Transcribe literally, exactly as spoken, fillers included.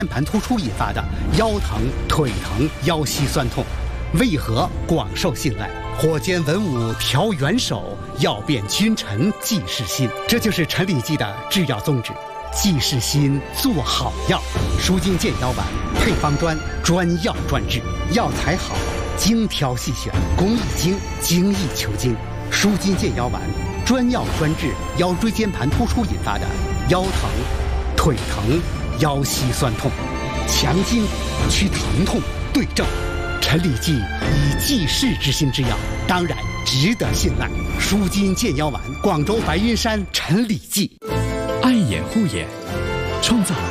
键盘突出引发的腰疼、腿疼、腰膝酸痛，为何广受信赖？火尖文武调元首，药变君臣济世心。这就是陈李济的制药宗旨，济世心，做好药。舒筋健腰丸配方专，专药专治，药材好，精挑细选，工艺精，精益求精。舒筋健腰丸专药专治腰椎间盘突出引发的腰疼、腿疼、腰膝酸痛，强筋去疼痛，对症。陈李济以济世之心之药，当然值得信赖。舒筋健腰丸，广州白云山陈李济。 爱眼护眼，创造